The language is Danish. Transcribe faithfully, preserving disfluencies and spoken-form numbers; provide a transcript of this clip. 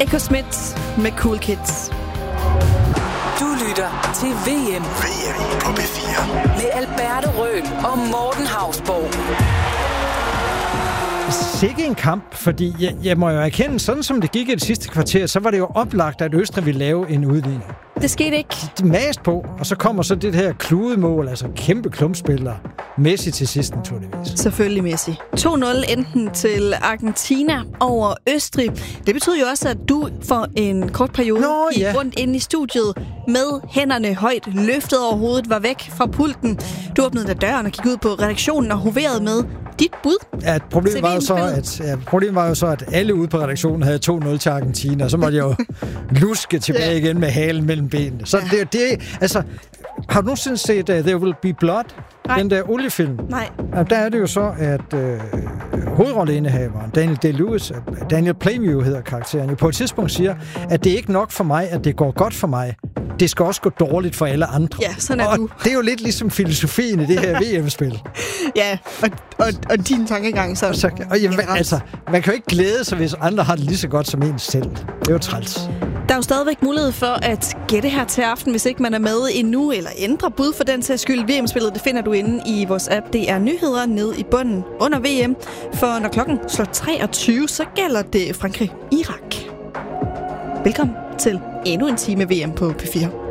Echo Smith med Cool Kids. Du lytter til V M. V M på P fire. Med Alberte Røhl og Morten Hausborg. Sikke en kamp, fordi jeg, jeg må jo erkende, sådan som det gik i det sidste kvarter, så var det jo oplagt, at Østrig ville lave en udligning. Det skete ikke. Det mast på, og så kommer så det her kludemål, altså kæmpe klumpspillere. Messi til sidst, naturligvis. Selvfølgelig Messi. to nul enten til Argentina over Østrig. Det betyder jo også, at du for en kort periode Nå, gik ja. rundt inde i studiet med hænderne højt løftet over hovedet, var væk fra pulten. Du åbnede da døren og gik ud på redaktionen og hoverede med dit bud. Ja, problemet, var jo så, at, ja, problemet var jo så, at alle ude på redaktionen havde to nul til Argentina, og så måtte jeg jo luske tilbage ja. igen med halen mellem benene. Så ja. det, det, altså, har du nogensinde set uh, There Will Be Blood? Nej. Den der oliefilm? Nej. Ja, der er det jo så, at øh, hovedrolleindehaveren, Daniel Day-Lewis, Daniel Plainview hedder karakteren, jo på et tidspunkt siger, at det er ikke nok for mig, at det går godt for mig. Det skal også gå dårligt for alle andre. Ja, sådan er og du. Det er jo lidt ligesom filosofien i det her V M-spil. Ja, og, og, og din tankegang så. så og jamen, altså, man kan jo ikke glæde sig, hvis andre har det lige så godt som en selv. Det er jo træls. Der er jo stadigvæk mulighed for at gætte her til aften, hvis ikke man er med endnu, eller ændre bud for den sags skyld. V M-spillet, det finder du inde i vores app. Det er nyheder nede i bunden under V M. For når klokken slår treogtyve, så gælder det Frankrig-Irak. Velkommen til endnu en time V M på P fire.